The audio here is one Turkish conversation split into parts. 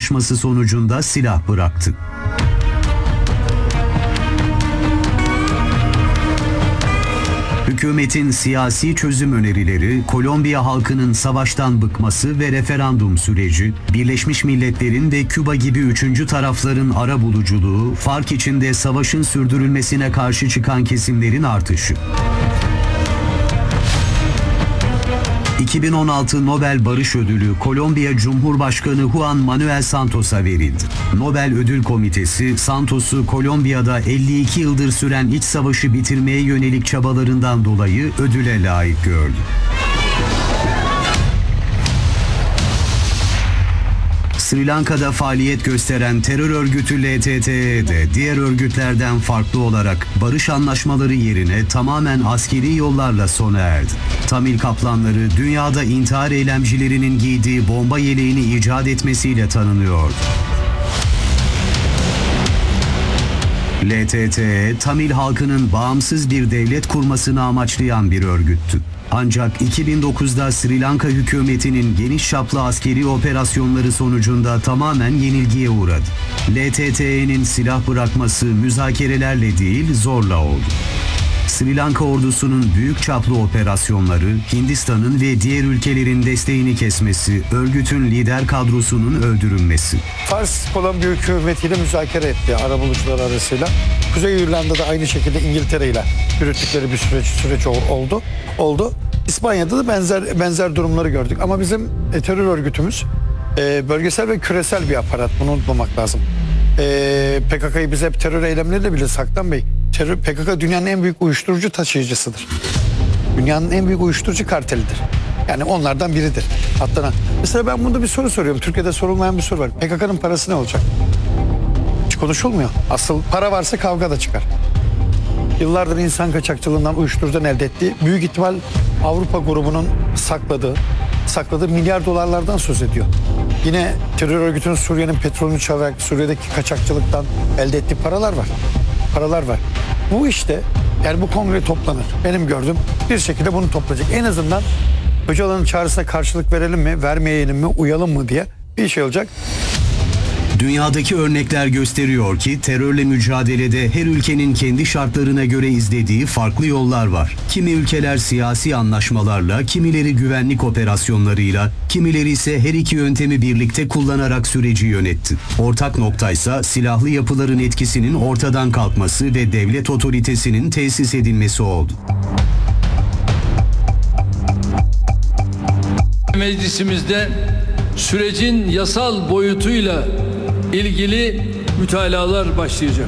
anlaşması sonucunda silah bıraktı. Hükümetin siyasi çözüm önerileri, Kolombiya halkının savaştan bıkması ve referandum süreci, Birleşmiş Milletler'in ve Küba gibi üçüncü tarafların arabuluculuğu, fark içinde savaşın sürdürülmesine karşı çıkan kesimlerin artışı. 2016 Nobel Barış Ödülü Kolombiya Cumhurbaşkanı Juan Manuel Santos'a verildi. Nobel Ödül Komitesi, Santos'u Kolombiya'da 52 yıldır süren iç savaşı bitirmeye yönelik çabalarından dolayı ödüle layık gördü. Sri Lanka'da faaliyet gösteren terör örgütü LTTE de diğer örgütlerden farklı olarak barış anlaşmaları yerine tamamen askeri yollarla sona erdi. Tamil kaplanları dünyada intihar eylemcilerinin giydiği bomba yeleğini icat etmesiyle tanınıyordu. LTTE, Tamil halkının bağımsız bir devlet kurmasını amaçlayan bir örgüttü. Ancak 2009'da Sri Lanka hükümetinin geniş çaplı askeri operasyonları sonucunda tamamen yenilgiye uğradı. LTTE'nin silah bırakması müzakerelerle değil zorla oldu. Sri Lanka ordusunun büyük çaplı operasyonları, Hindistan'ın ve diğer ülkelerin desteğini kesmesi, örgütün lider kadrosunun öldürülmesi. Fars, Kolombiya hükümetiyle müzakere etti arabulucular arasıyla. Kuzey İrlanda'da aynı şekilde İngiltere ile yürüttükleri bir süreç oldu. İspanya'da da benzer durumları gördük. Ama bizim terör örgütümüz bölgesel ve küresel bir aparat. Bunu unutmamak lazım. PKK'yı biz hep terör eylemleriyle biliriz Haktan Bey. PKK dünyanın en büyük uyuşturucu taşıyıcısıdır. Dünyanın en büyük uyuşturucu kartelidir. Yani onlardan biridir. Hatta mesela ben bunda bir soru soruyorum. Türkiye'de sorulmayan bir soru var. PKK'nın parası ne olacak? Hiç konuşulmuyor. Asıl para varsa kavga da çıkar. Yıllardır insan kaçakçılığından, uyuşturucudan elde ettiği, büyük ihtimal Avrupa grubunun sakladığı milyar dolarlardan söz ediyor. Yine terör örgütünün Suriye'nin petrolünü çalarak Suriye'deki kaçakçılıktan elde ettiği paralar var. Bu işte yani bu kongre toplanır. Benim gördüğüm bir şekilde bunu toplayacak. En azından Öcalan'ın çağrısına karşılık verelim mi, vermeyelim mi, uyalım mı diye bir şey olacak. Dünyadaki örnekler gösteriyor ki terörle mücadelede her ülkenin kendi şartlarına göre izlediği farklı yollar var. Kimi ülkeler siyasi anlaşmalarla, kimileri güvenlik operasyonlarıyla, kimileri ise her iki yöntemi birlikte kullanarak süreci yönetti. Ortak noktaysa silahlı yapıların etkisinin ortadan kalkması ve devlet otoritesinin tesis edilmesi oldu. Meclisimizde sürecin yasal boyutuyla ilgili mütalalar başlayacak.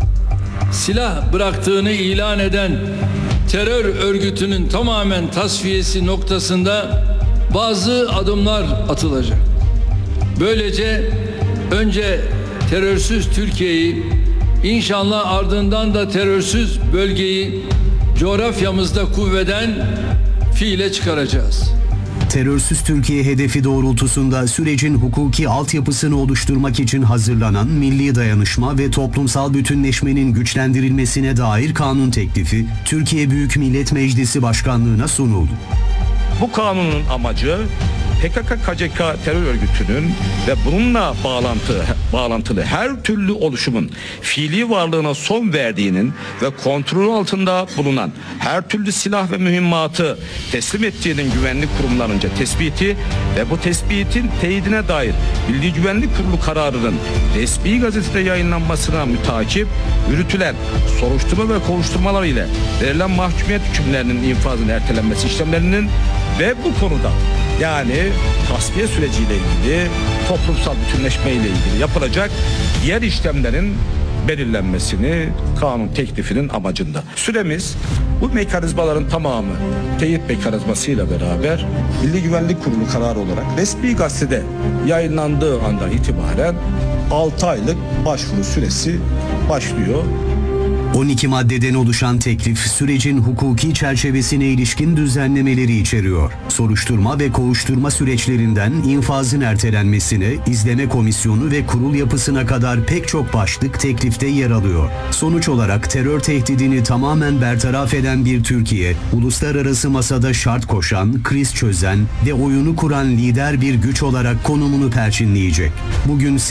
Silah bıraktığını ilan eden terör örgütünün tamamen tasfiyesi noktasında bazı adımlar atılacak. Böylece önce terörsüz Türkiye'yi, inşallah ardından da terörsüz bölgeyi coğrafyamızda kuvveden fiile çıkaracağız. Terörsüz Türkiye hedefi doğrultusunda sürecin hukuki altyapısını oluşturmak için hazırlanan Milli Dayanışma ve Toplumsal Bütünleşmenin güçlendirilmesine dair kanun teklifi Türkiye Büyük Millet Meclisi Başkanlığı'na sunuldu. Bu kanunun amacı PKK-KCK terör örgütünün ve bununla bağlantılı her türlü oluşumun fiili varlığına son verdiğinin ve kontrol altında bulunan her türlü silah ve mühimmatı teslim ettiğinin güvenlik kurumlarınca tespiti ve bu tespitin teyidine dair Milli Güvenlik Kurulu kararının resmi gazetede yayınlanmasına mütakip yürütülen soruşturma ve kovuşturmalar ile verilen mahkumiyet hükümlerinin infazının ertelenmesi işlemlerinin ve bu konuda yani tasfiye süreciyle ilgili, toplumsal bütünleşme ile ilgili yapılacak diğer işlemlerin belirlenmesini kanun teklifinin amacında. Süremiz bu mekanizmaların tamamı teyit mekanizmasıyla beraber Milli Güvenlik Kurulu kararı olarak resmi gazetede yayınlandığı andan itibaren 6 aylık başvuru süresi başlıyor. 12 maddeden oluşan teklif sürecin hukuki çerçevesine ilişkin düzenlemeleri içeriyor. Soruşturma ve kovuşturma süreçlerinden infazın ertelenmesine, izleme komisyonu ve kurul yapısına kadar pek çok başlık teklifte yer alıyor. Sonuç olarak terör tehdidini tamamen bertaraf eden bir Türkiye, uluslararası masada şart koşan, kriz çözen ve oyunu kuran lider bir güç olarak konumunu perçinleyecek. Bugün